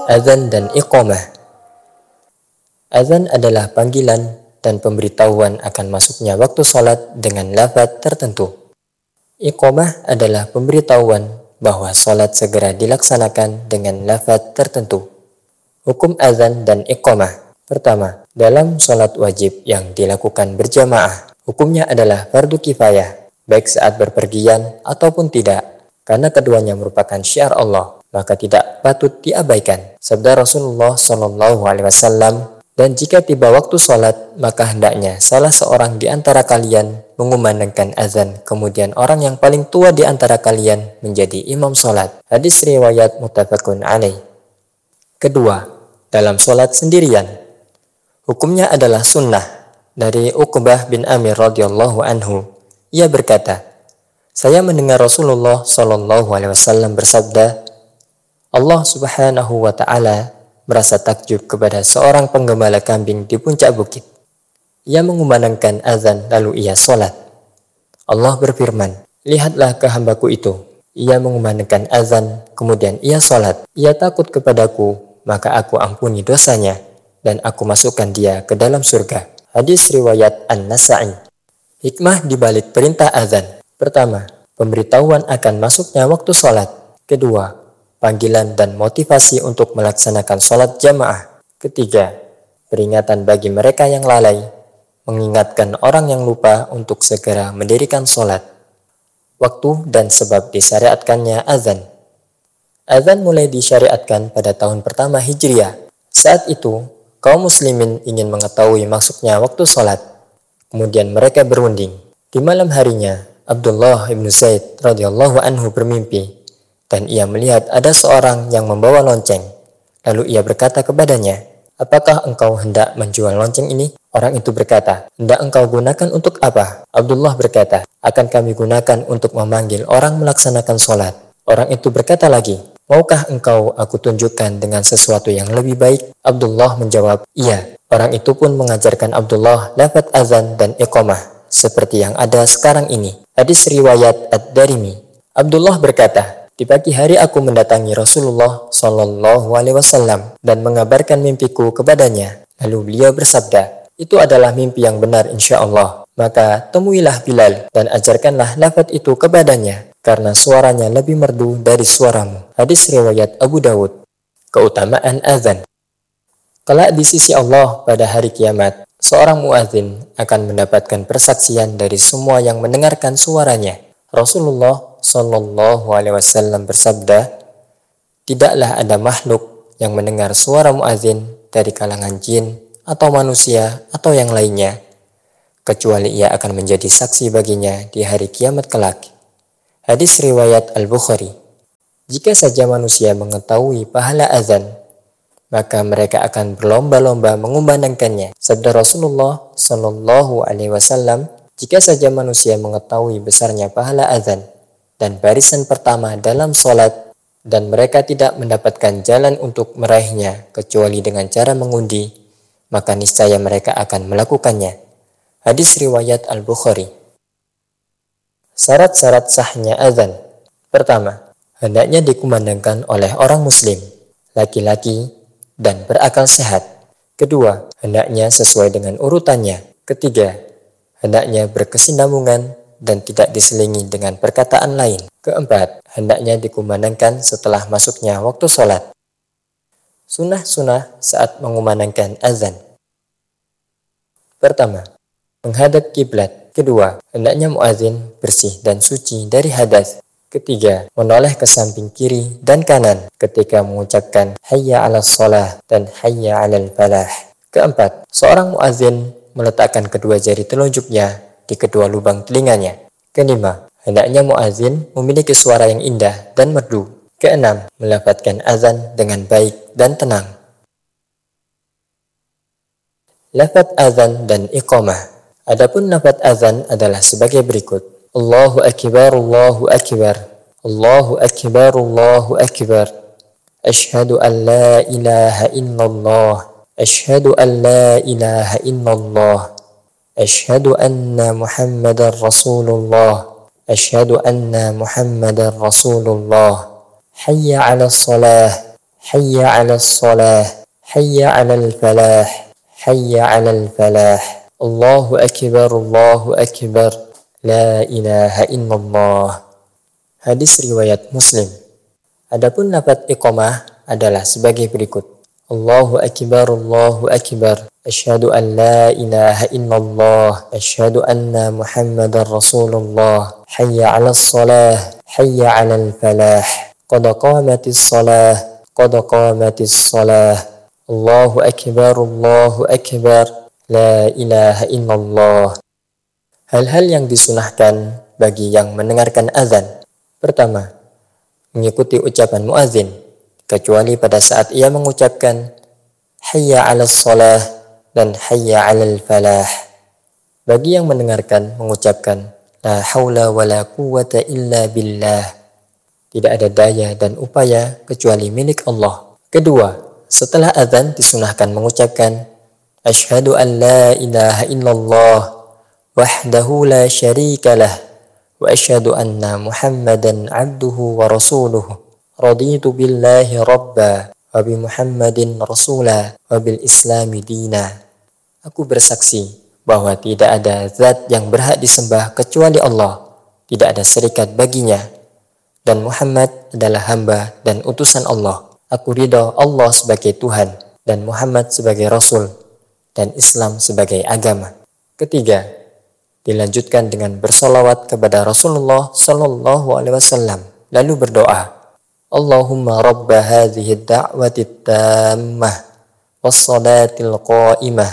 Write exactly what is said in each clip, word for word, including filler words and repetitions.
Azan dan iqamah. Azan adalah panggilan dan pemberitahuan akan masuknya waktu sholat dengan lafaz tertentu. Iqamah adalah pemberitahuan bahwa sholat segera dilaksanakan dengan lafaz tertentu. Hukum azan dan iqamah. Pertama, dalam sholat wajib yang dilakukan berjamaah, hukumnya adalah fardu kifayah, baik saat berpergian ataupun tidak, karena keduanya merupakan syiar Allah, maka tidak patut diabaikan. Sabda Rasulullah shallallahu alaihi wasallam, dan jika tiba waktu sholat, maka hendaknya salah seorang di antara kalian mengumandangkan azan, kemudian orang yang paling tua di antara kalian menjadi imam sholat. Hadis riwayat muttafaqun alaih. Kedua, dalam sholat sendirian, hukumnya adalah sunnah. Dari Uqbah bin Amir radhiyallahu anhu, ia berkata, saya mendengar Rasulullah shallallahu alaihi wasallam bersabda, Allah subhanahu wa ta'ala merasa takjub kepada seorang penggembala kambing di puncak bukit. Ia mengumandangkan azan lalu ia sholat. Allah berfirman, lihatlah ke hambaku itu. Ia mengumandangkan azan, kemudian ia sholat. Ia takut kepadaku, maka aku ampuni dosanya, dan aku masukkan dia ke dalam surga. Hadis riwayat An-Nasa'i. Hikmah dibalik perintah azan. Pertama, pemberitahuan akan masuknya waktu sholat. Kedua, panggilan dan motivasi untuk melaksanakan sholat jamaah. Ketiga, peringatan bagi mereka yang lalai, mengingatkan orang yang lupa untuk segera mendirikan sholat. Waktu dan sebab disyariatkannya azan. Azan mulai disyariatkan pada tahun pertama Hijriah. Saat itu, kaum muslimin ingin mengetahui masuknya waktu sholat. Kemudian mereka berunding. Di malam harinya, Abdullah ibn Zaid radhiyallahu anhu bermimpi, dan ia melihat ada seorang yang membawa lonceng. Lalu ia berkata kepadanya, apakah engkau hendak menjual lonceng ini? Orang itu berkata, hendak engkau gunakan untuk apa? Abdullah berkata, akan kami gunakan untuk memanggil orang melaksanakan sholat. Orang itu berkata lagi, maukah engkau aku tunjukkan dengan sesuatu yang lebih baik? Abdullah menjawab, iya. Orang itu pun mengajarkan Abdullah lafaz azan dan iqamah, seperti yang ada sekarang ini. Hadis riwayat Ad-Darimi. Abdullah berkata, di pagi hari aku mendatangi Rasulullah shallallahu alaihi wasallam dan mengabarkan mimpiku kepadanya. Lalu beliau bersabda, itu adalah mimpi yang benar insya Allah. Maka temuilah Bilal dan ajarkanlah lafaz itu kepadanya, karena suaranya lebih merdu dari suaramu. Hadis riwayat Abu Dawud. Keutamaan azan. Kelak di sisi Allah pada hari kiamat, seorang muadzin akan mendapatkan persaksian dari semua yang mendengarkan suaranya. Rasulullah Shallallahu Alaihi Wasallam bersabda, tidaklah ada makhluk yang mendengar suara muadzin dari kalangan jin atau manusia atau yang lainnya, kecuali ia akan menjadi saksi baginya di hari kiamat kelak. Hadis riwayat Al-Bukhari. Jika saja manusia mengetahui pahala azan, maka mereka akan berlomba-lomba mengumandangkannya. Sabda Rasulullah Shallallahu Alaihi Wasallam, jika saja manusia mengetahui besarnya pahala azan dan barisan pertama dalam sholat, dan mereka tidak mendapatkan jalan untuk meraihnya kecuali dengan cara mengundi, maka niscaya mereka akan melakukannya. Hadis riwayat Al-Bukhari. Syarat-syarat sahnya azan. Pertama, hendaknya dikumandangkan oleh orang muslim, laki-laki, dan berakal sehat. Kedua, hendaknya sesuai dengan urutannya. Ketiga, hendaknya berkesinambungan dan tidak diselingi dengan perkataan lain. Keempat, hendaknya dikumandangkan setelah masuknya waktu sholat. Sunnah-sunnah saat mengumandangkan azan. Pertama, menghadap kiblat. Kedua, hendaknya muazin bersih dan suci dari hadas. Ketiga, menoleh ke samping kiri dan kanan ketika mengucapkan hayya 'alas shalah dan hayya 'alal falah. Keempat, seorang muazin meletakkan kedua jari telunjuknya di kedua lubang telinganya. Kelima, hendaknya muazin memiliki suara yang indah dan merdu. Keenam, melafadzkan azan dengan baik dan tenang. Lafaz azan dan iqamah. Adapun lafaz azan adalah sebagai berikut. Allahu akbar, Allahu akbar, Allahu akbar, Allahu akbar. Ashhadu an la ilaha illallah, ashhadu an la ilaha illallah, ashhadu anna Muhammadar Rasulullah, ashhadu anna Muhammadar Rasulullah. Hayya 'alas shalah, hayya 'alas shalah, hayya 'alal falah, hayya 'alal falah. Allahu akbar, Allahu akbar, la ilaha illallah. Hadis riwayat Muslim. Adapun lafaz iqamah adalah sebagai berikut. Allahu akbar, Allahu akbar, asyhadu an la ilaha illallah, asyhadu anna Muhammadar Rasulullah, hayya 'alas shalah, hayya 'alal falah, qad qamatis shalah, qad qamatis shalah. Allahu akbar, Allahu akbar, la ilaha illallah. Hal-hal yang disunahkan bagi yang mendengarkan azan. Pertama, mengikuti ucapan muazin, kecuali pada saat ia mengucapkan hayya 'alas shalah dan hayya 'alal falah. Bagi yang mendengarkan mengucapkan la haula wala quwwata illa billah, tidak ada daya dan upaya kecuali milik Allah. Kedua, setelah azan disunahkan mengucapkan asyhadu an la ilaha illallah wahdahu la syarikalah wa asyhadu anna Muhammadan abduhu wa rasuluhu. Raditu billahi rabba wa bi Muhammadin rasula wa bil islami dina. Aku bersaksi bahwa tidak ada zat yang berhak disembah kecuali Allah, tidak ada serikat baginya, dan Muhammad adalah hamba dan utusan Allah. Aku ridha Allah sebagai Tuhan dan Muhammad sebagai Rasul dan Islam sebagai agama. Ketiga, dilanjutkan dengan bersolawat kepada Rasulullah Sallallahu Alaihi Wasallam, lalu berdoa, Allahumma rabba hadhihi da'wati tammah wassalatil qa'imah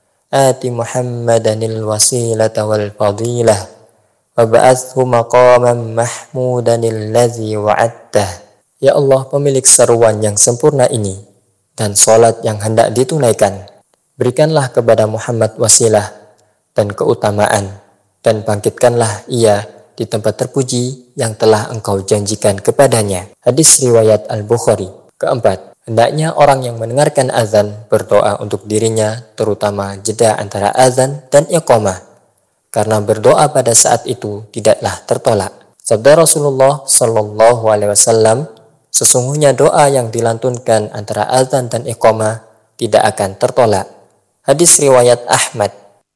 ati Muhammadanil wasilata wal fadilah wa ba'athu maqaman mahmudanil ladzi wa'adtah. Ya Allah, pemilik seruan yang sempurna ini dan salat yang hendak ditunaikan, berikanlah kepada Muhammad wasilah dan keutamaan, dan bangkitkanlah ia di tempat terpuji yang telah engkau janjikan kepadanya. Hadis riwayat Al-Bukhari. Keempat, hendaknya orang yang mendengarkan azan berdoa untuk dirinya, terutama jeda antara azan dan iqamah, karena berdoa pada saat itu tidaklah tertolak. Sabda Rasulullah Sallallahu Alaihi Wasallam, sesungguhnya doa yang dilantunkan antara azan dan iqamah tidak akan tertolak. Hadis riwayat Ahmad.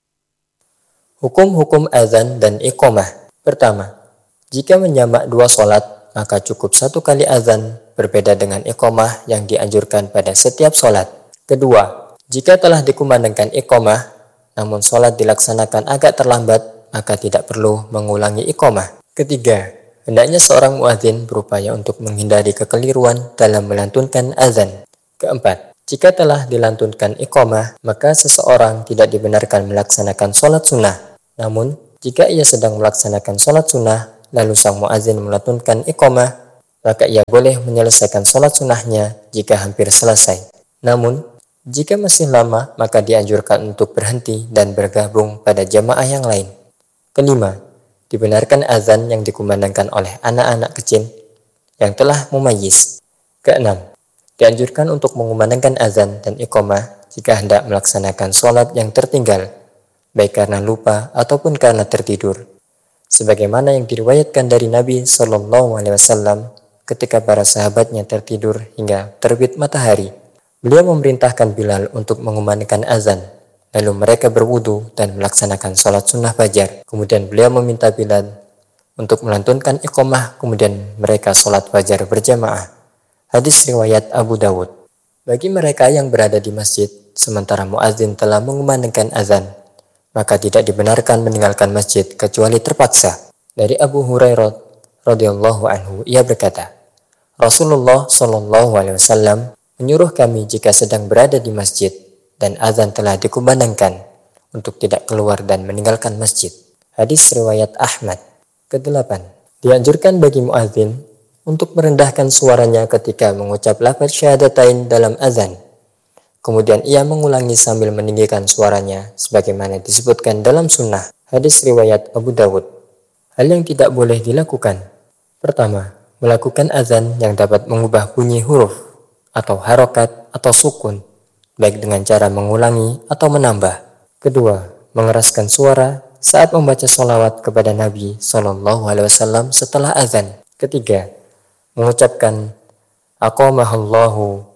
Hukum-hukum azan dan iqamah. Pertama, jika menjamak dua sholat, maka cukup satu kali azan, berbeda dengan iqamah yang dianjurkan pada setiap sholat. Kedua, jika telah dikumandangkan iqamah, namun sholat dilaksanakan agak terlambat, maka tidak perlu mengulangi iqamah. Ketiga, hendaknya seorang muadzin berupaya untuk menghindari kekeliruan dalam melantunkan azan. Keempat, jika telah dilantunkan iqamah, maka seseorang tidak dibenarkan melaksanakan sholat sunnah. Namun, jika ia sedang melaksanakan sholat sunnah, lalu sang muazin melantunkan iqamah, maka ia boleh menyelesaikan sholat sunnahnya jika hampir selesai. Namun, jika masih lama, maka dianjurkan untuk berhenti dan bergabung pada jamaah yang lain. Kelima, dibenarkan azan yang dikumandangkan oleh anak-anak kecil yang telah mumayyiz. Keenam, dianjurkan untuk mengumandangkan azan dan iqamah jika hendak melaksanakan sholat yang tertinggal, baik karena lupa ataupun karena tertidur, sebagaimana yang diriwayatkan dari Nabi Sallallahu Alaihi Wasallam ketika para sahabatnya tertidur hingga terbit matahari. Beliau memerintahkan Bilal untuk mengumandangkan azan, lalu mereka berwudu dan melaksanakan sholat sunnah fajar. Kemudian beliau meminta Bilal untuk melantunkan iqamah, kemudian mereka sholat fajar berjamaah. Hadis riwayat Abu Dawud. Bagi mereka yang berada di masjid sementara muazin telah mengumandangkan azan, maka tidak dibenarkan meninggalkan masjid kecuali terpaksa. Dari Abu Hurairah radhiyallahu anhu, ia berkata, Rasulullah Shallallahu Alaihi Wasallam menyuruh kami jika sedang berada di masjid dan azan telah dikumandangkan untuk tidak keluar dan meninggalkan masjid. Hadis riwayat Ahmad. Kedelapan, dianjurkan bagi muazin untuk merendahkan suaranya ketika mengucap lafaz syahadatain dalam azan. Kemudian ia mengulangi sambil meninggikan suaranya, sebagaimana disebutkan dalam sunnah. Hadis riwayat Abu Dawud. Hal yang tidak boleh dilakukan. Pertama, melakukan azan yang dapat mengubah bunyi huruf, atau harokat, atau sukun, baik dengan cara mengulangi atau menambah. Kedua, mengeraskan suara saat membaca sholawat kepada Nabi Sallallahu Alaihi Wasallam setelah azan. Ketiga, mengucapkan aqamahallahu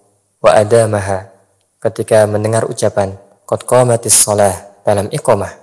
wa adamaha, ketika mendengar ucapan qad qamatis shalah dalam iqamah.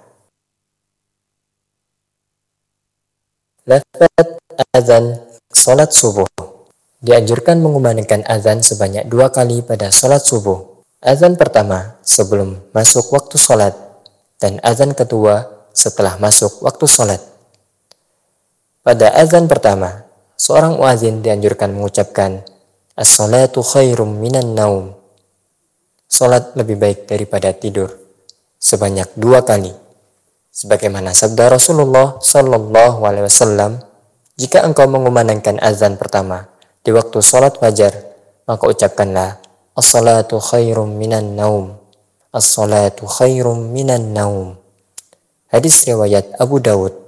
Lafaz azan salat subuh. Dianjurkan mengumandangkan azan sebanyak dua kali pada salat subuh. Azan pertama sebelum masuk waktu salat dan azan kedua setelah masuk waktu salat. Pada azan pertama, seorang muazin dianjurkan mengucapkan as-salatu khairum minan naum. Salat lebih baik daripada tidur, sebanyak dua kali. Sebagaimana sabda Rasulullah Sallallahu Alaihi Wasallam, jika engkau mengumandangkan azan pertama di waktu salat fajar, maka ucapkanlah as-salatu khairum minan naum. As-salatu khairum minan naum. Hadis riwayat Abu Dawud.